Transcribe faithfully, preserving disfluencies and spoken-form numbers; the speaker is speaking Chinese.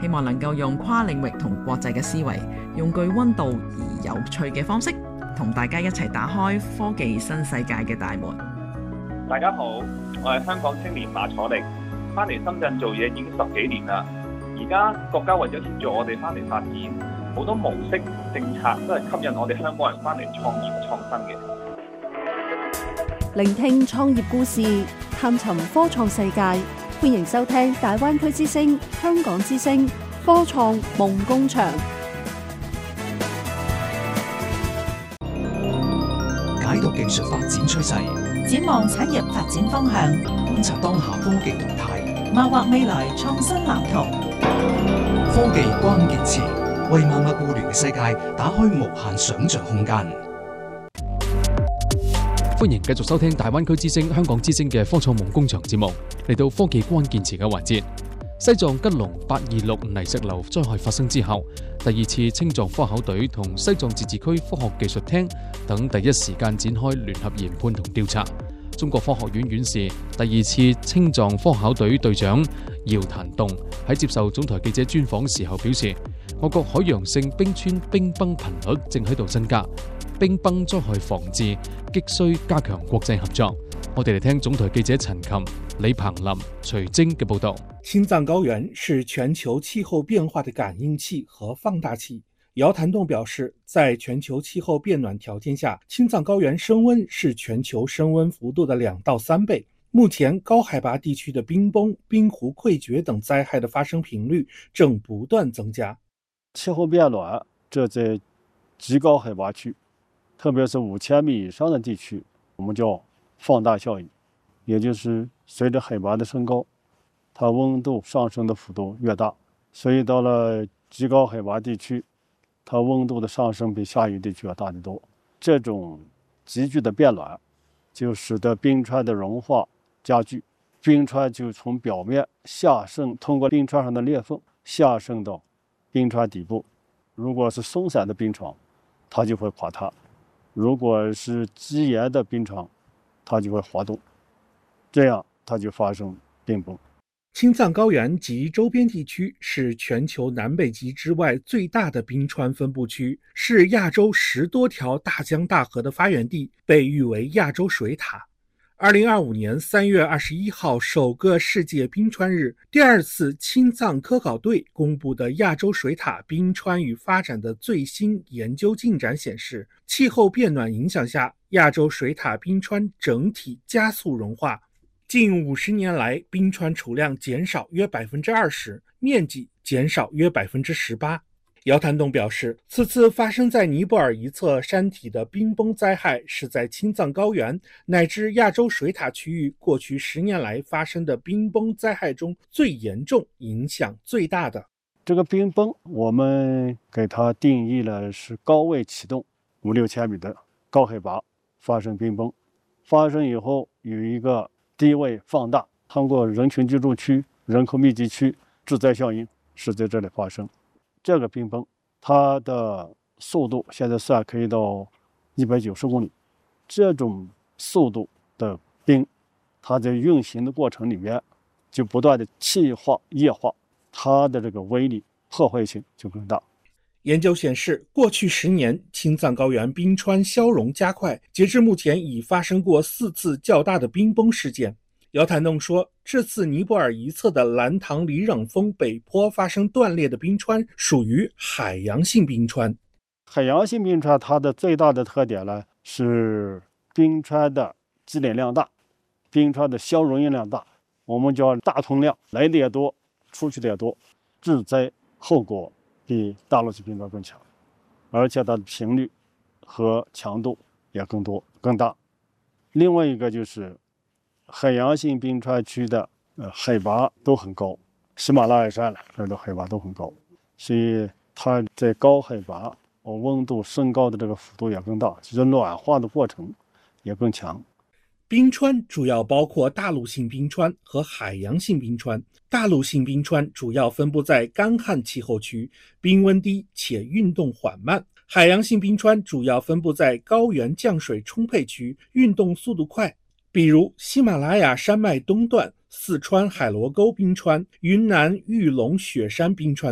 希望能夠用跨領域同國際嘅思維，用具溫度而有趣嘅方式，同大家一齊打開科技新世界嘅大門。 大家好，我係香港青年馬楚力，翻嚟深圳做嘢已經十幾年啦。而家國家為咗協助我哋翻嚟發展，好多模式政策都係吸引我哋香港人翻嚟創業創新嘅。 聆聽創業故事，探尋科創世界，歡迎收聽大灣區之聲、香港之聲科創夢工場。 解讀技術發展趨勢， 展望產業發展方向， 觀察當下科技動態， 謀劃未來創新藍圖。 科技關鍵詞，為萬物互聯嘅世界打開無限想像空間。 歡迎繼續收聽大灣區之聲、香港之聲嘅科創夢工場節目。嚟到科技關鍵詞嘅環節，西藏吉隆八二六泥石流災害發生之後，第二次青藏科考隊同西藏自治區科學技術廳等第一時間展開聯合研判同調查。中國科學院院士、第二次青藏科考隊隊長姚檀棟喺接受總台記者專訪時候表示，我國海洋性冰川冰崩頻率正喺度增加，冰崩災害防治急需加強國際合作。我哋嚟聽總台記者陳琴、李鵬林、徐晶嘅報道。 青藏高原是全球氣候變化的感應器和放大器。姚檀棟表示，在全球氣候變暖條件下，青藏高原升溫是全球升溫幅度的兩到三倍。目前高海拔地區的冰崩、冰湖潰決等災害的發生頻率正不斷增加。 氣候變暖，這在極高海拔區，特別是五千米以上的地區，我們叫放大效應，也就是隨着海拔的升高，它溫度上升的幅度越大，所以到了極高海拔地區，它溫度的上升比下游地區要大得多。這種急劇的變暖就使得冰川的融化加劇，冰川就從表面下滲，通過冰川上的裂縫下滲到冰川底部。如果是鬆散的冰床，它就會垮塌；如果是積岩的冰床，它就會滑動，這樣它就發生冰崩。 青藏高原及周邊地區是全球南北極之外最大的冰川分布區，是亞洲十多條大江大河的發源地，被譽為亞洲水塔。二零二五年三月二十一號首個世界冰川日，第二次青藏科考隊公布的亞洲水塔冰川與發展的最新研究進展顯示，氣候變暖影響下，亞洲水塔冰川整體加速融化。近五十年來，冰川儲量減少約百分之二十，面積減少約百分之十八。姚檀棟表示，此次發生在尼泊爾一側山體的冰崩災害，是在青藏高原乃至亞洲水塔區域過去十年來發生的冰崩災害中最嚴重、影響最大的。 這個冰崩，我們給它定義了是高位啟動，五六千米的高海拔發生冰崩，發生以後有一個低位放大，通過人群居住區、人口密集區，致災效應是在這裡發生。這個冰崩，它的速度現在算可以到一百九十公里。這種速度的冰，它在運行的過程裡面就不斷的氣化、液化，它的這個威力、破壞性就更大。 研究顯示，過去十年，青藏高原冰川消融加快，截至目前已發生過四次較大的冰崩事件。姚檀棟說，這次尼泊爾一側的蘭塘里冷峰北坡發生斷裂的冰川屬於海洋性冰川。 海洋性冰川它的最大的特點呢，是冰川的積累量大，冰川的消融量大，我們叫大通量，來的也多，出去的也多，致災後果比大陸性冰川更強，而且它的頻率和強度也更多更大。另外一個就是海洋性冰川區的呃海拔都很高，喜馬拉雅山這的海拔都很高，所以它在高海拔哦溫度升高的這個幅度也更大，其實暖化的過程也更強。 冰川主要包括大陸性冰川和海洋性冰川。大陸性冰川主要分布在乾旱氣候區，冰溫低且運動緩慢。海洋性冰川主要分布在高原降水充沛區，運動速度快。比如喜馬拉雅山脈東段四川海螺溝冰川、雲南玉龍雪山冰川